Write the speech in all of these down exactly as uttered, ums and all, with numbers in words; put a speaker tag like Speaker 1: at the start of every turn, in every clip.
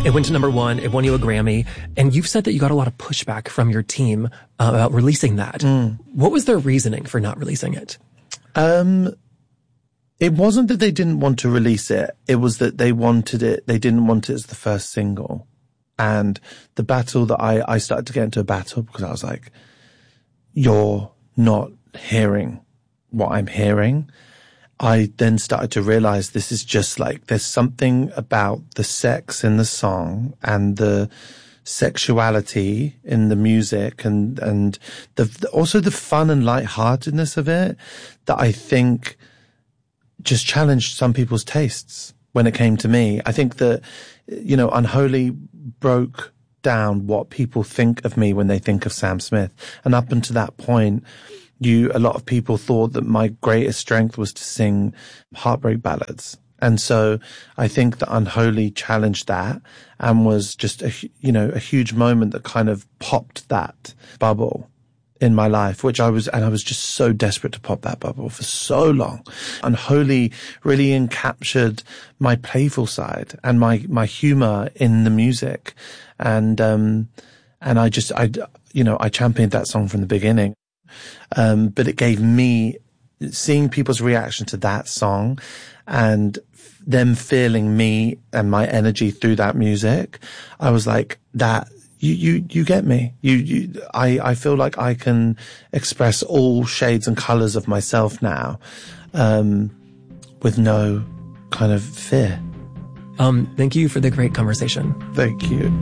Speaker 1: It went to number one. It won you a Grammy. And you've said that you got a lot of pushback from your team uh, about releasing that. Mm. What was their reasoning for not releasing it?
Speaker 2: Um, it wasn't that they didn't want to release it. It was that they wanted it. They didn't want it as the first single. And the battle that I, I started to get into a battle because I was like, you're not hearing what I'm hearing. I then started to realize this is just like, there's something about the sex in the song and the sexuality in the music and, and the, the also the fun and lightheartedness of it that I think just challenged some people's tastes when it came to me. I think that, you know, Unholy broke down what people think of me when they think of Sam Smith. And up until that point, You, a lot of people thought that my greatest strength was to sing heartbreak ballads. And so I think that Unholy challenged that and was just a, you know, a huge moment that kind of popped that bubble in my life, which I was, and I was just so desperate to pop that bubble for so long. Unholy really encaptured my playful side and my, my humor in the music. And, um, and I just, I, you know, I championed that song from the beginning. Um, but it gave me, seeing people's reaction to that song and them feeling me and my energy through that music, I was like, that, you, you, you get me. You, you, I, I feel like I can express all shades and colors of myself now, um, with no kind of fear.
Speaker 1: Um, thank you for the great conversation.
Speaker 2: Thank you.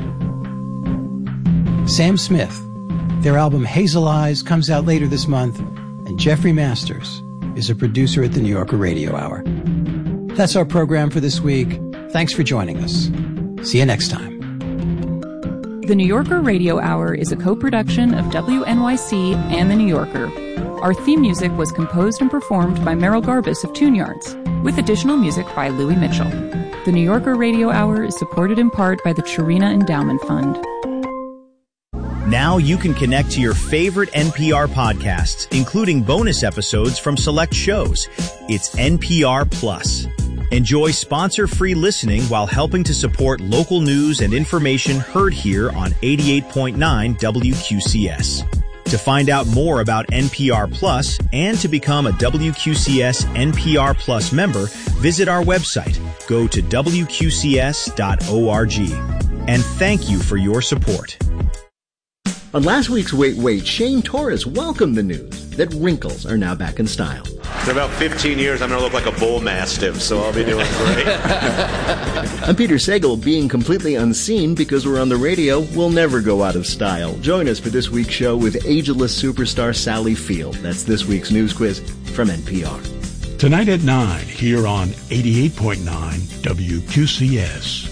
Speaker 3: Sam Smith. Their album Hazel Eyes comes out later this month, and Jeffrey Masters is a producer at the New Yorker Radio Hour. That's our program for this week. Thanks for joining us. See you next time.
Speaker 4: The New Yorker Radio Hour is a co-production of W N Y C and The New Yorker. Our theme music was composed and performed by Merrill Garbus of Tune Yards, with additional music by Louis Mitchell. The New Yorker Radio Hour is supported in part by the Chirina Endowment Fund.
Speaker 5: Now you can connect to your favorite N P R podcasts, including bonus episodes from select shows. It's N P R Plus. Enjoy sponsor-free listening while helping to support local news and information heard here on eighty-eight point nine W Q C S. To find out more about N P R Plus and to become a W Q C S N P R Plus member, visit our website. Go to W Q C S dot org. And thank you for your support.
Speaker 6: On last week's Wait Wait, Shane Torres welcomed the news that wrinkles are now back in style.
Speaker 7: In about fifteen years, I'm going to look like a bull mastiff, so I'll be doing great.
Speaker 6: I'm Peter Sagal. Being completely unseen because we're on the radio will never go out of style. Join us for this week's show with ageless superstar Sally Field. That's this week's news quiz from N P R.
Speaker 8: Tonight at nine, here on eighty-eight point nine W Q C S.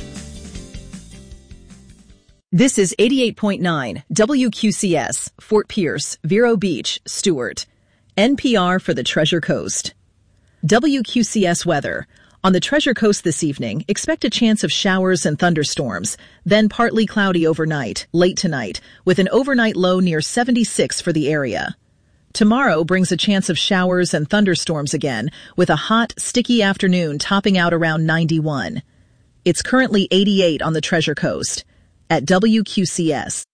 Speaker 9: This is eighty-eight point nine W Q C S, Fort Pierce, Vero Beach, Stewart. N P R for the Treasure Coast. W Q C S weather. On the Treasure Coast this evening, expect a chance of showers and thunderstorms, then partly cloudy overnight, late tonight, with an overnight low near seventy-six for the area. Tomorrow brings a chance of showers and thunderstorms again, with a hot, sticky afternoon topping out around ninety-one. It's currently eighty-eight on the Treasure Coast. At W Q C S.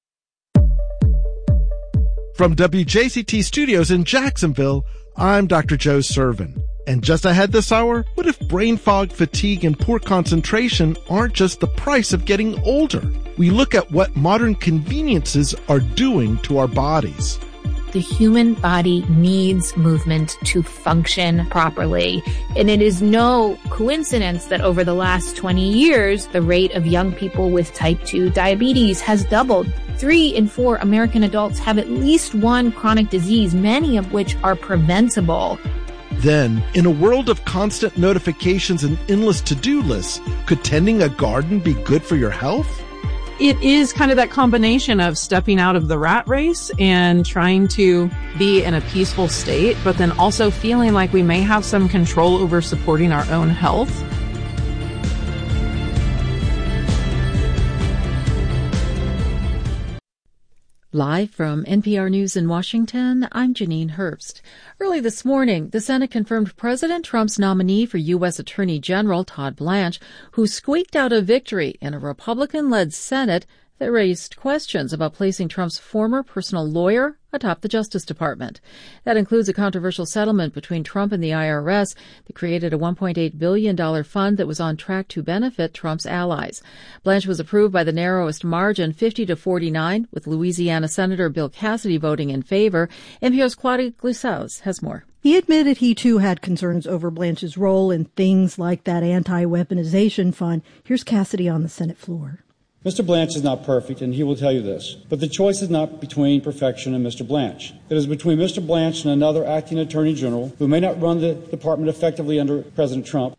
Speaker 10: From W J C T Studios in Jacksonville, I'm Doctor Joe Servin. And just ahead this hour, what if brain fog, fatigue, and poor concentration aren't just the price of getting older? We look at what modern conveniences are doing to our bodies.
Speaker 11: The human body needs movement to function properly. And it is no coincidence that over the last twenty years, the rate of young people with type two diabetes has doubled. Three in four American adults have at least one chronic disease, many of which are preventable.
Speaker 10: Then, in a world of constant notifications and endless to-do lists, could tending a garden be good for your health?
Speaker 12: It is kind of that combination of stepping out of the rat race and trying to be in a peaceful state, but then also feeling like we may have some control over supporting our own health.
Speaker 13: Live from N P R News in Washington, I'm Janine Herbst. Early this morning, the Senate confirmed President Trump's nominee for U S Attorney General Todd Blanche, who squeaked out a victory in a Republican-led Senate that raised questions about placing Trump's former personal lawyer atop the Justice Department. That includes a controversial settlement between Trump and the I R S that created a one point eight billion dollars fund that was on track to benefit Trump's allies. Blanche was approved by the narrowest margin, fifty to forty-nine, with Louisiana Senator Bill Cassidy voting in favor. N P R's Claudia Glisales has more.
Speaker 14: He admitted he, too, had concerns over Blanche's role in things like that anti-weaponization fund. Here's Cassidy on the Senate floor.
Speaker 15: Mister Blanche is not perfect, and he will tell you this. But the choice is not between perfection and Mister Blanche. It is between Mister Blanche and another acting attorney general who may not run the department effectively under President Trump.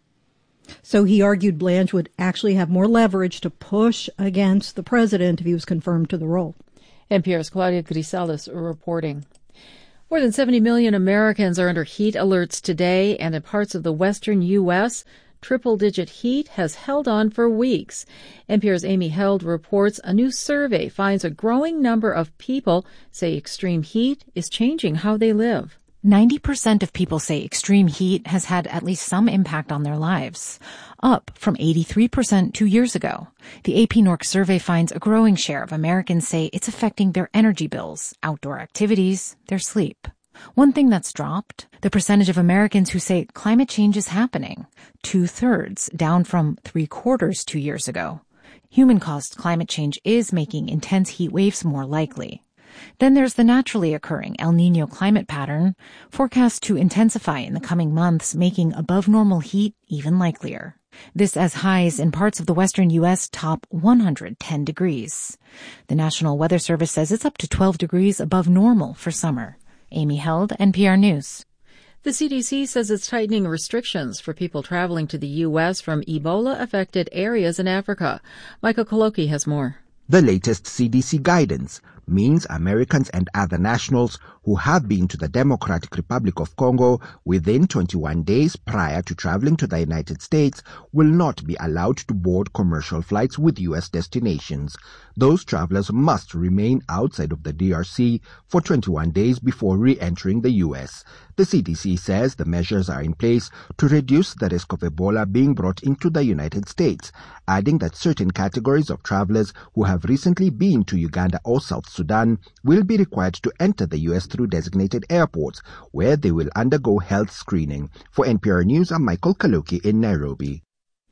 Speaker 14: So he argued Blanche would actually have more leverage to push against the president if he was confirmed to the role.
Speaker 13: N P R's Claudia Grisales reporting. More than seventy million Americans are under heat alerts today, and in parts of the western U S, triple-digit heat has held on for weeks. N P R's Amy Held reports a new survey finds a growing number of people say extreme heat is changing how they live.
Speaker 16: ninety percent of people say extreme heat has had at least some impact on their lives, up from eighty-three percent two years ago. The A P N O R C survey finds a growing share of Americans say it's affecting their energy bills, outdoor activities, their sleep. One thing that's dropped, the percentage of Americans who say climate change is happening, two-thirds, down from three-quarters two years ago. Human-caused climate change is making intense heat waves more likely. Then there's the naturally occurring El Niño climate pattern, forecast to intensify in the coming months, making above-normal heat even likelier. This as highs in parts of the western U S top one hundred ten degrees. The National Weather Service says it's up to twelve degrees above normal for summer. Amy Held, N P R News.
Speaker 13: The C D C says it's tightening restrictions for people traveling to the U S from Ebola-affected areas in Africa. Michael Koloki has more.
Speaker 17: The latest C D C guidance means Americans and other nationals who have been to the Democratic Republic of Congo within twenty-one days prior to traveling to the United States will not be allowed to board commercial flights with U S destinations. Those travelers must remain outside of the D R C for twenty-one days before re-entering the U S. The C D C says the measures are in place to reduce the risk of Ebola being brought into the United States, adding that certain categories of travelers who have recently been to Uganda or South Sudan will be required to enter the U S through designated airports, where they will undergo health screening. For N P R News, I'm Michael Kaloki in Nairobi.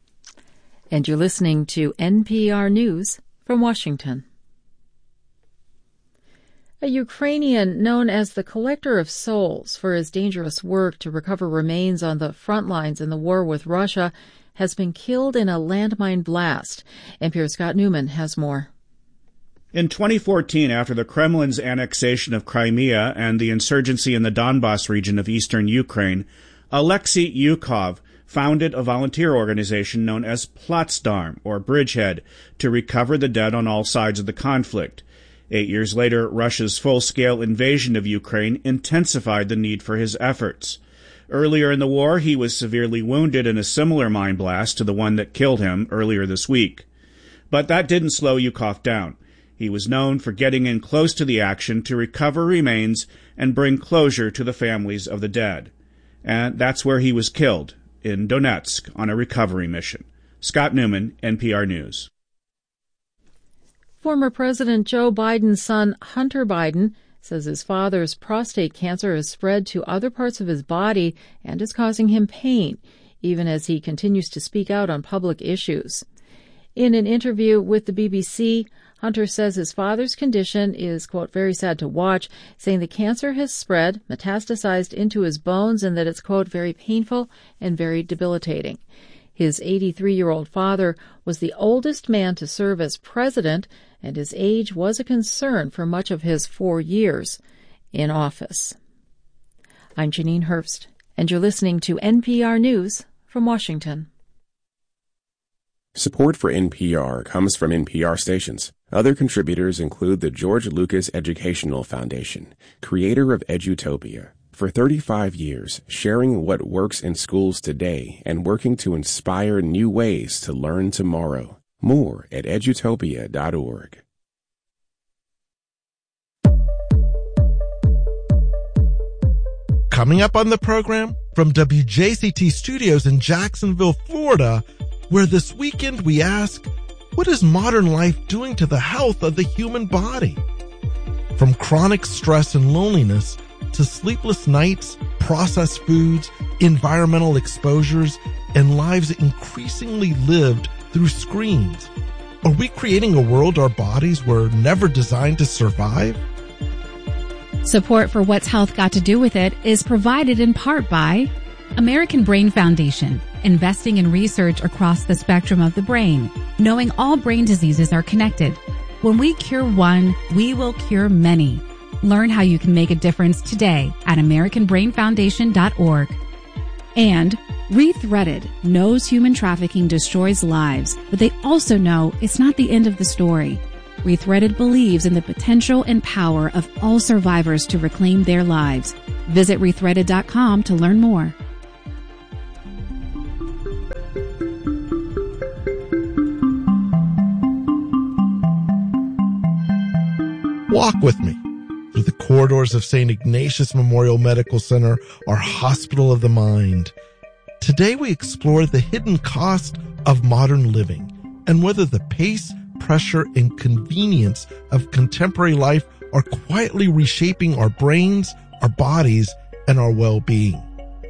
Speaker 13: And you're listening to N P R News from Washington. A Ukrainian known as the Collector of Souls for his dangerous work to recover remains on the front lines in the war with Russia has been killed in a landmine blast. N P R's Scott Newman has more.
Speaker 18: In twenty fourteen, after the Kremlin's annexation of Crimea and the insurgency in the Donbas region of eastern Ukraine, Alexei Yukov founded a volunteer organization known as Platsdarm, or Bridgehead, to recover the dead on all sides of the conflict. Eight years later, Russia's full-scale invasion of Ukraine intensified the need for his efforts. Earlier in the war, he was severely wounded in a similar mine blast to the one that killed him earlier this week. But that didn't slow Yukov down. He was known for getting in close to the action to recover remains and bring closure to the families of the dead. And that's where he was killed, in Donetsk, on a recovery mission. Scott Newman, N P R News.
Speaker 13: Former President Joe Biden's son, Hunter Biden, says his father's prostate cancer has spread to other parts of his body and is causing him pain, even as he continues to speak out on public issues. In an interview with the B B C, Hunter says his father's condition is, quote, very sad to watch, saying the cancer has spread, metastasized into his bones, and that it's, quote, very painful and very debilitating. His eighty-three-year-old father was the oldest man to serve as president, and his age was a concern for much of his four years in office. I'm Janine Herbst, and you're listening to N P R News from Washington.
Speaker 19: Support for N P R comes from N P R stations. Other contributors include the George Lucas Educational Foundation, creator of Edutopia. For thirty-five years, sharing what works in schools today and working to inspire new ways to learn tomorrow. More at edutopia dot org.
Speaker 10: Coming up on the program, from W J C T Studios in Jacksonville, Florida, where this weekend we ask, what is modern life doing to the health of the human body? From chronic stress and loneliness to sleepless nights, processed foods, environmental exposures, and lives increasingly lived through screens. Are we creating a world our bodies were never designed to survive?
Speaker 20: Support for What's Health Got to Do with It is provided in part by American Brain Foundation, investing in research across the spectrum of the brain, knowing all brain diseases are connected. When we cure one, we will cure many. Learn how you can make a difference today at american brain foundation dot org. And Rethreaded knows human trafficking destroys lives, but they also know it's not the end of the story. Rethreaded believes in the potential and power of all survivors to reclaim their lives. Visit rethreaded dot com to learn more.
Speaker 10: Walk with me through the corridors of Saint Ignatius Memorial Medical Center, our hospital of the mind. Today we explore the hidden cost of modern living and whether the pace, pressure, and convenience of contemporary life are quietly reshaping our brains, our bodies, and our well-being.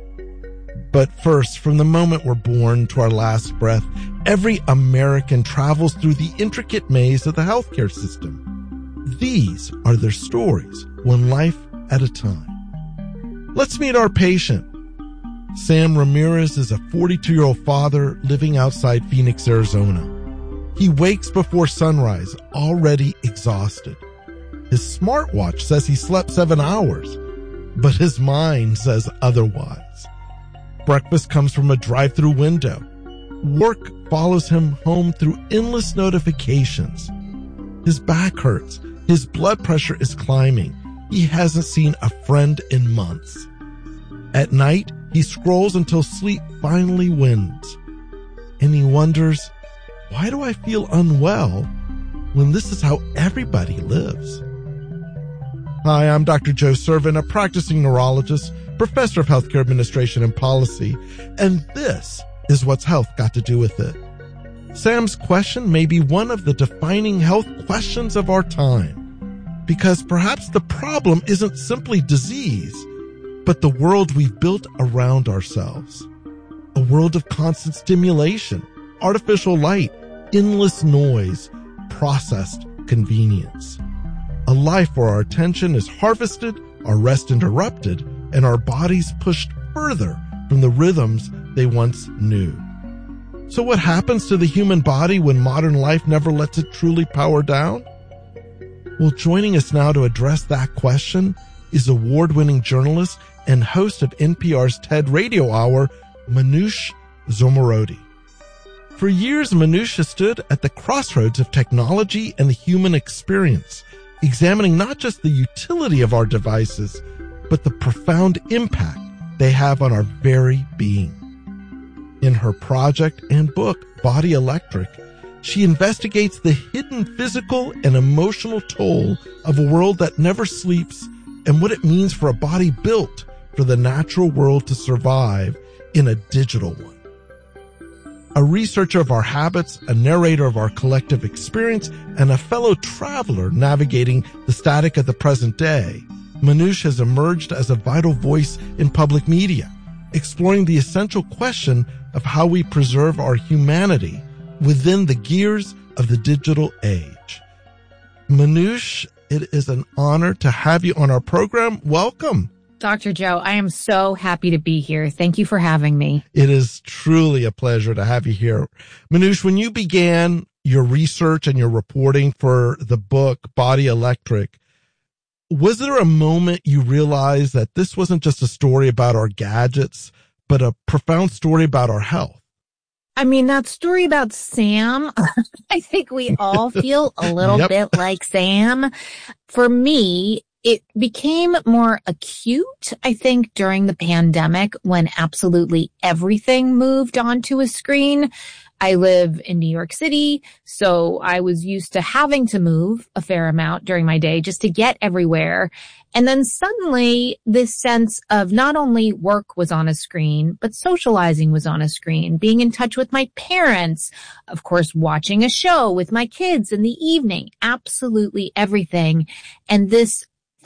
Speaker 10: But first, from the moment we're born to our last breath, every American travels through the intricate maze of the healthcare system. These are their stories, one life at a time. Let's meet our patient. Sam Ramirez is a forty-two-year-old father living outside Phoenix, Arizona. He wakes before sunrise, already exhausted. His smartwatch says he slept seven hours, but his mind says otherwise. Breakfast comes from a drive-through window. Work follows him home through endless notifications. His back hurts. His blood pressure is climbing. He hasn't seen a friend in months. At night, he scrolls until sleep finally wins. And he wonders, why do I feel unwell when this is how everybody lives? Hi, I'm Doctor Joe Servin, a practicing neurologist, professor of healthcare administration and policy, and this is What's Health Got to Do with It. Sam's question may be one of the defining health questions of our time, because perhaps the problem isn't simply disease, but the world we've built around ourselves. A world of constant stimulation, artificial light, endless noise, processed convenience. A life where our attention is harvested, our rest interrupted, and our bodies pushed further from the rhythms they once knew. So what happens to the human body when modern life never lets it truly power down? Well, joining us now to address that question is award-winning journalist and host of N P R's TED Radio Hour, Manoush Zomorodi. For years, Manoush has stood at the crossroads of technology and the human experience, examining not just the utility of our devices, but the profound impact they have on our very being. In her project and book, Body Electric, she investigates the hidden physical and emotional toll of a world that never sleeps and what it means for a body built for the natural world to survive in a digital one. A researcher of our habits, a narrator of our collective experience, and a fellow traveler navigating the static of the present day, Manoush has emerged as a vital voice in public media, exploring the essential question of how we preserve our humanity within the gears of the digital age. Manoush, it is an honor to have you on our program. Welcome.
Speaker 11: Doctor Joe, I am so happy to be here. Thank you for having me.
Speaker 10: It is truly a pleasure to have you here. Manoush, when you began your research and your reporting for the book Body Electric, was there a moment you realized that this wasn't just a story about our gadgets, but a profound story about our health?
Speaker 11: I mean, that story about Sam, I think we all feel a little
Speaker 10: Yep.
Speaker 11: bit like Sam. For me, It became more acute, I think, during the pandemic when absolutely everything moved onto a screen. I live in New York City, so I was used to having to move a fair amount during my day just to get everywhere. And then suddenly this sense of not only work was on a screen, but socializing was on a screen, being in touch with my parents, of course, watching a show with my kids in the evening, absolutely everything. And this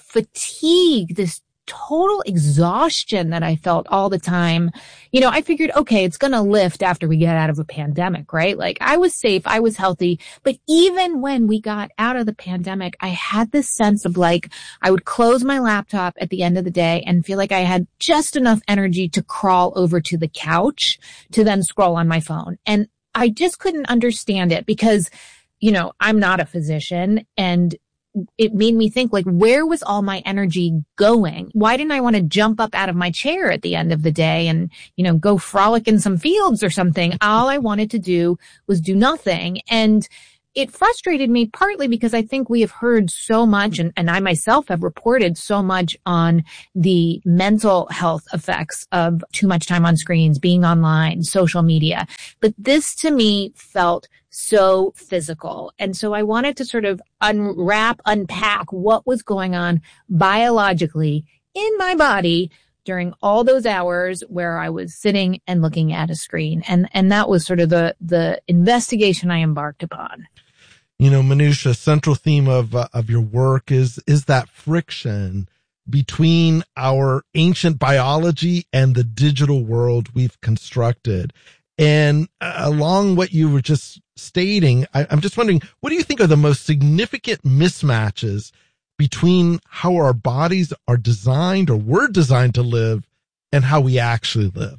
Speaker 11: fatigue, this total exhaustion that I felt all the time. You know, I figured, okay, it's going to lift after we get out of a pandemic, right? Like I was safe, I was healthy. But even when we got out of the pandemic, I had this sense of like, I would close my laptop at the end of the day and feel like I had just enough energy to crawl over to the couch to then scroll on my phone. And I just couldn't understand it because, you know, I'm not a physician, and it made me think, like, where was all my energy going? Why didn't I want to jump up out of my chair at the end of the day and, you know, go frolic in some fields or something? All I wanted to do was do nothing. And it frustrated me partly because I think we have heard so much, and, and I myself have reported so much on the mental health effects of too much time on screens, being online, social media. But this to me felt so physical. And so I wanted to sort of unwrap, unpack what was going on biologically in my body during all those hours where I was sitting and looking at a screen. And, and that was sort of the, the investigation I embarked upon.
Speaker 10: You know, Manusha, central theme of, uh, of your work is, is that friction between our ancient biology and the digital world we've constructed. And uh, along what you were just stating, I, I'm just wondering, what do you think are the most significant mismatches between how our bodies are designed or were designed to live and how we actually live?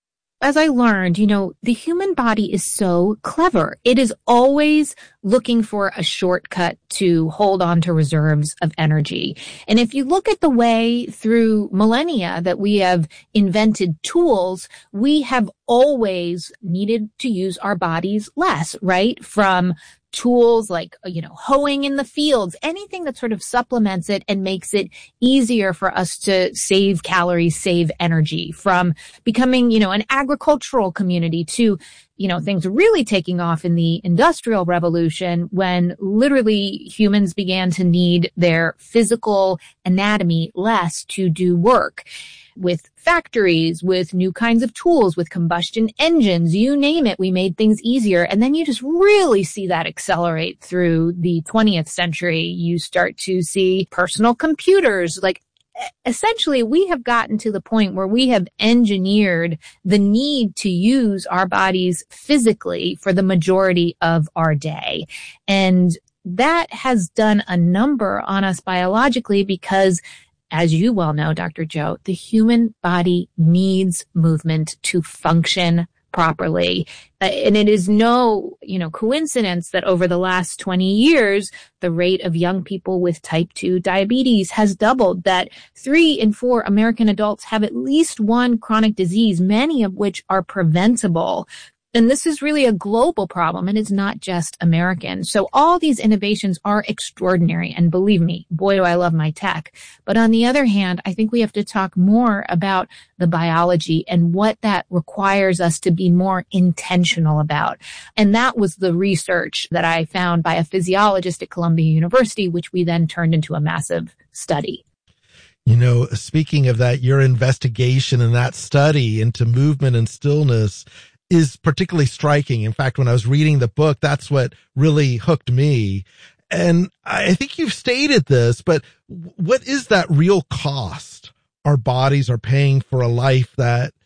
Speaker 11: As I learned, you know, the human body is so clever. It is always looking for a shortcut to hold on to reserves of energy. And if you look at the way through millennia that we have invented tools, we have always needed to use our bodies less, right? From tools like, you know, hoeing in the fields, anything that sort of supplements it and makes it easier for us to save calories, save energy, from becoming, you know, an agricultural community to, you know, things really taking off in the Industrial Revolution when literally humans began to need their physical anatomy less to do work. With factories, with new kinds of tools, with combustion engines, you name it, we made things easier. And then you just really see that accelerate through the twentieth century. You start to see personal computers. Like, essentially, we have gotten to the point where we have engineered the need to use our bodies physically for the majority of our day. And that has done a number on us biologically because, as you well know, Doctor Joe, the human body needs movement to function properly. Uh, and it is no, you know, coincidence that over the last twenty years, the rate of young people with type two diabetes has doubled, that three in four American adults have at least one chronic disease, many of which are preventable. And this is really a global problem, and it's not just American. So all these innovations are extraordinary. And believe me, boy, do I love my tech. But on the other hand, I think we have to talk more about the biology and what that requires us to be more intentional about. And that was the research that I found by a physiologist at Columbia University, which we then turned into a massive study.
Speaker 10: You know, speaking of that, your investigation and that study into movement and stillness is particularly striking. In fact, when I was reading the book, that's what really hooked me. And I think you've stated this, but what is that real cost our bodies are paying for a life that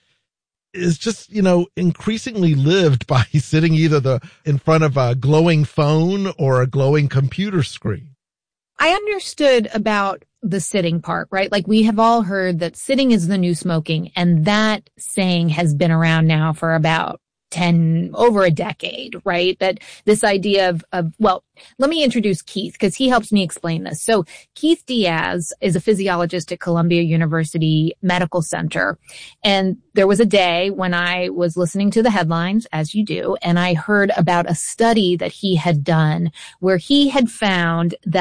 Speaker 10: is just, you know, increasingly lived by sitting either the in front of a glowing phone or a glowing computer screen?
Speaker 11: I understood about the sitting part, right? Like, we have all heard that sitting is the new smoking, and that saying has been around now for about ten, over a decade, right? That this idea of, of, well, let me introduce Keith because he helps me explain this. So Keith Diaz is a physiologist at Columbia University Medical Center. And there was a day when I was listening to the headlines, as you do, and I heard about a study that he had done where he had found that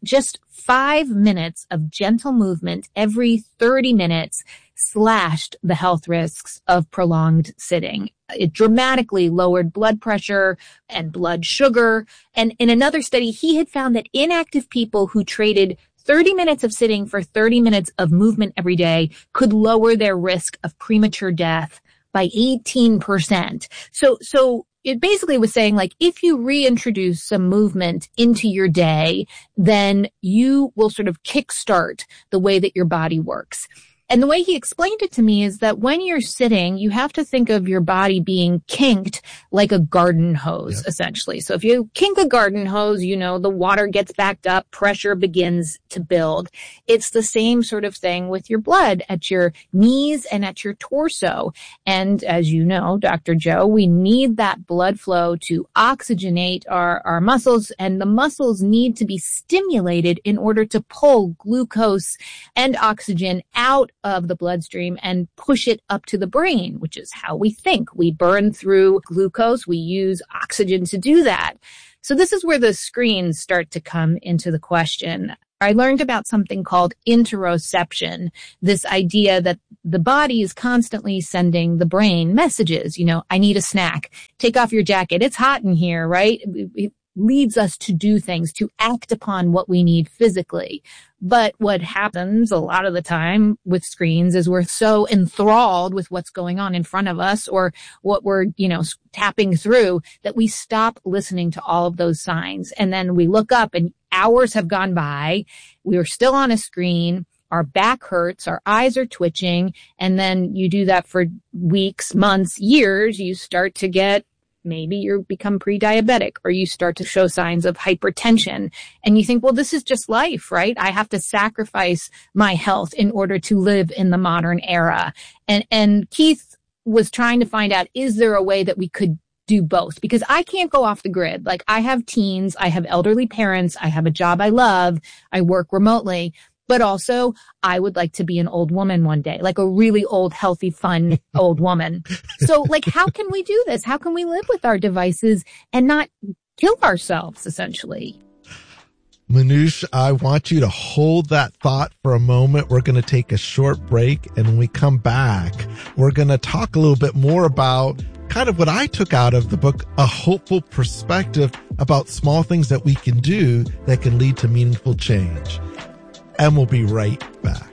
Speaker 11: just five minutes of gentle movement every thirty minutes slashed the health risks of prolonged sitting. It dramatically lowered blood pressure and blood sugar. And in another study, he had found that inactive people who traded thirty minutes of sitting for thirty minutes of movement every day could lower their risk of premature death by eighteen percent. So, so it basically was saying, like, if you reintroduce some movement into your day, then you will sort of kickstart the way that your body works. And the way he explained it to me is that when you're sitting, you have to think of your body being kinked like a garden hose, yep. essentially. So if you kink a garden hose, you know, the water gets backed up, pressure begins to build. It's the same sort of thing with your blood at your knees and at your torso. And as you know, Doctor Joe, we need that blood flow to oxygenate our, our muscles, and the muscles need to be stimulated in order to pull glucose and oxygen out of the bloodstream and push it up to the brain, which is how we think. We burn through glucose. We use oxygen to do that. So this is where the screens start to come into the question. I learned about something called interoception, this idea that the body is constantly sending the brain messages. You know, I need a snack. Take off your jacket. It's hot in here, right? It leads us to do things, to act upon what we need physically. But what happens a lot of the time with screens is we're so enthralled with what's going on in front of us or what we're, you know, tapping through that we stop listening to all of those signs. And then we look up and hours have gone by. We are still on a screen. Our back hurts. Our eyes are twitching. And then you do that for weeks, months, years. You start to get Maybe you become pre-diabetic or you start to show signs of hypertension and you think, well, this is just life, right? I have to sacrifice my health in order to live in the modern era. And, and Keith was trying to find out, is there a way that we could do both? Because I can't go off the grid. Like, I have teens, I have elderly parents, I have a job I love, I work remotely. But also, I would like to be an old woman one day, like a really old, healthy, fun old woman. So, like, how can we do this? How can we live with our devices and not kill ourselves, essentially?
Speaker 10: Manoush, I want you to hold that thought for a moment. We're going to take a short break, and when we come back, we're going to talk a little bit more about kind of what I took out of the book, a hopeful perspective about small things that we can do that can lead to meaningful change. And we'll be right back.